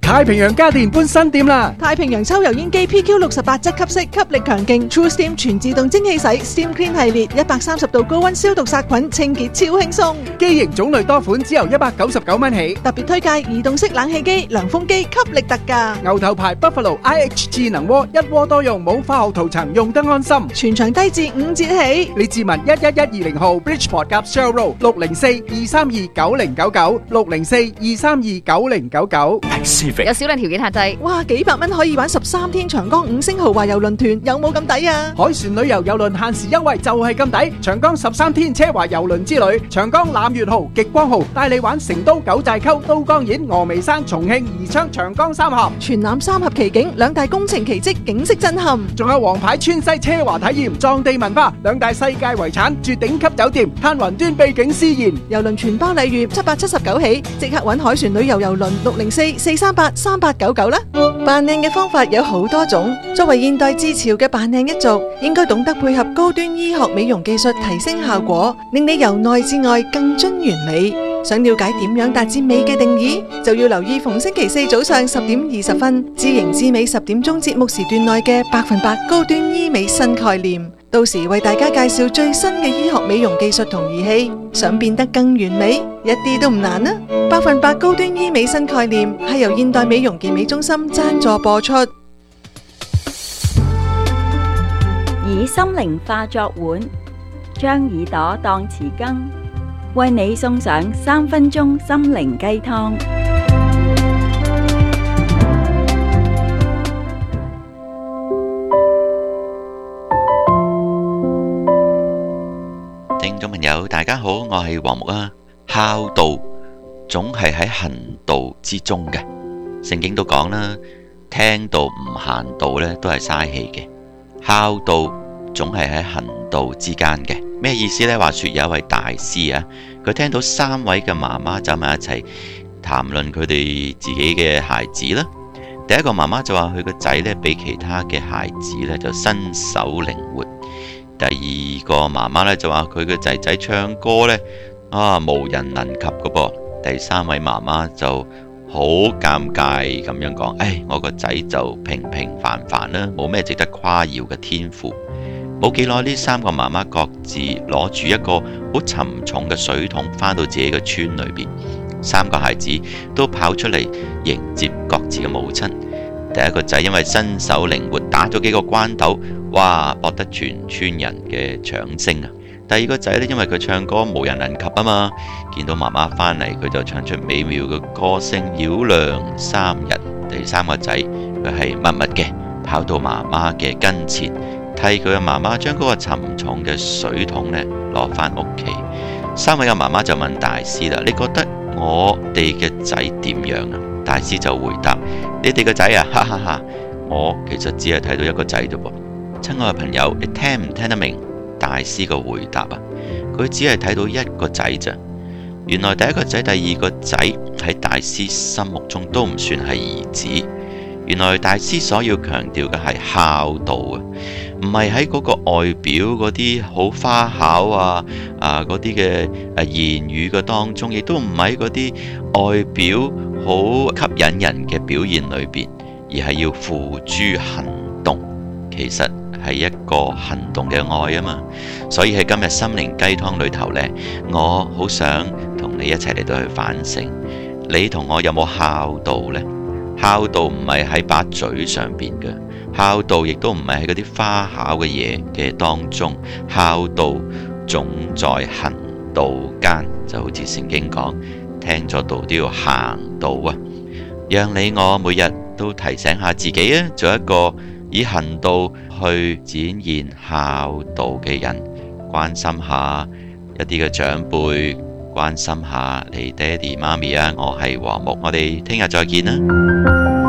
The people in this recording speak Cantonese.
太平洋家電搬新店啦！ 太平洋抽油煙機 PQ68 質吸式，吸力強勁 ，True Steam 全自動蒸汽洗 ，Steam Clean 系列130度高溫消毒殺菌，清潔超輕鬆。 機型種類多款，只由199蚊起。 特別推介移動式冷氣機、涼風機，吸力特價。 牛頭牌 Buffalo IH 智能鍋，一鍋多用，冇化學塗層，用得安心。 全場低至5折起。 李志文11120號 Bridgeport 夾 Shell Road 604-232-9099 604-232-9099。 有少量條件限制。 哇，幾百蚊可以玩13天長江5星豪華郵輪團，有冇咁抵啊？ 海船旅遊郵輪限時優惠就係咁抵，長江13天奢華郵輪之旅，長江攬月號、極光號帶你玩成都九寨溝、都江堰、峨眉山、重慶、宜昌、長江三峽， 全攬三峽奇景，兩大工程奇蹟，景色震撼。 仲有皇牌川西奢華體驗、藏地文化，兩大世界遺產，住頂級酒店，嘆雲端秘境詩言。 郵輪全包禮遇779起，即刻搵海船旅遊郵輪604-438-3899啦。扮靚嘅方法有好多種，作為現代自潮嘅扮靚一族，應該懂得配合高端醫學美容技術提升效果，令你由內至外更臻完美。想了解點樣達至美嘅定義，就要留意逢星期四早上10點20分，知型知美10點鐘節目時段內嘅100%高端醫美新概念，到時為大家介紹最新嘅醫學美容技術同儀器，想變得更完美，一啲都唔難啊！100%高端醫美新概念係由現代美容健美中心贊助播出。 以心靈化作碗，將耳朵當匙羹，為你送上3分鐘心靈雞湯。 聽眾朋友，大家好，我係黃木啊。孝道總係喺行道之中嘅，聖經都講啦，聽道唔行道呢都係嘥氣嘅。孝道總係喺行道之間嘅，咩意思呢？話說有一位大師啊，佢聽到3位嘅媽媽走埋一齊談論佢哋自己嘅孩子啦。第一個媽媽就話佢個仔呢比其他嘅孩子呢就身手靈活。第二個媽媽呢就話佢個仔仔唱歌呢無人能及噶噃。第3位媽媽就好尷尬咁樣講，我個仔就平平凡凡啦，冇咩值得誇耀嘅天賦。冇幾耐，呢3個媽媽各自攞住一個好沉重嘅水桶返到自己嘅村裏邊。3個孩子都跑出嚟迎接各自嘅母親。第一個仔因為身手靈活，打咗幾個關斗，哇，博得全村人嘅掌聲啊！第二個仔呢，因為佢唱歌無人能及啊嘛，見到媽媽返嚟，佢就唱出美妙嘅歌聲，繞亮3日。第3個仔佢係默默嘅跑到媽媽嘅跟前，替佢嘅媽媽將嗰個沉重嘅水桶呢攞返屋企。3位嘅媽媽就問大師啦：你覺得我哋嘅仔點樣啊？大師就回答：你哋個仔啊，哈哈哈！我其實只係睇到一個仔啫噃。親愛嘅朋友，你聽唔聽得明大師個回答啊？佢只係睇到一個仔咋。原來第一個仔、第二個仔喺大師心目中都唔算係兒子。原來大師所要強調嘅係孝道啊，唔係喺嗰個外表嗰啲好花巧嗰啲嘅言語嘅當中，亦都唔喺嗰啲外表好吸引人嘅表現裏邊，而係要付諸行動。其實係一個行動嘅愛啊嘛。所以喺今日心靈雞湯裏頭呢，我好想同你一齊嚟到去反省，你同我有冇孝道呢？孝道唔係喺把嘴上邊嘅，孝道亦都唔係喺嗰啲花巧嘅嘢嘅當中，孝道總在行道間，就好似聖經講，聽咗道都要行道啊！讓你我每日都提醒下自己啊，做一個以行道去展現孝道嘅人，關心下一啲嘅長輩，關心下你爹哋媽咪啊！我係黃木，我哋聽日再見啦。